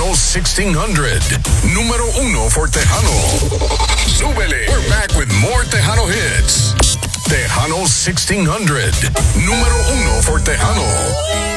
Tejano 1600. Número 1 for Tejano. Súbele. We're back with more Tejano hits. Tejano 1600. Número 1 for Tejano.